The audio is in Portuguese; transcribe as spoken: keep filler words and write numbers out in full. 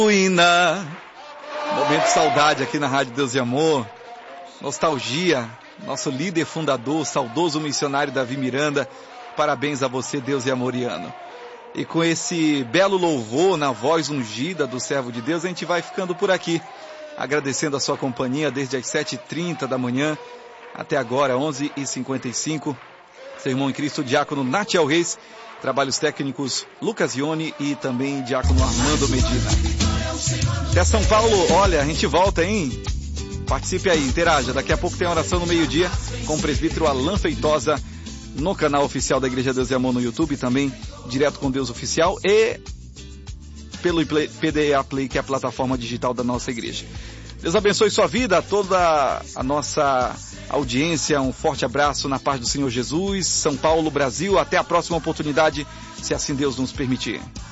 Momento de saudade aqui na Rádio Deus e Amor. Nostalgia. Nosso líder fundador, saudoso missionário Davi Miranda. Parabéns a você, Deus e Amoriano. E com esse belo louvor na voz ungida do servo de Deus, a gente vai ficando por aqui. Agradecendo a sua companhia desde as sete e trinta da manhã até agora, onze e cinquenta e cinco. Seu irmão em Cristo, diácono Natiel Reis. Trabalhos técnicos Lucas Ione e também diácono Armando Medina. Até São Paulo, olha, a gente volta, hein? Participe aí, interaja. Daqui a pouco tem oração no meio-dia com o presbítero Alan Feitosa no canal oficial da Igreja Deus e Amor no YouTube, também direto com Deus Oficial e pelo P D A Play, que é a plataforma digital da nossa igreja. Deus abençoe sua vida, toda a nossa audiência, um forte abraço na paz do Senhor Jesus, São Paulo, Brasil, até a próxima oportunidade, se assim Deus nos permitir.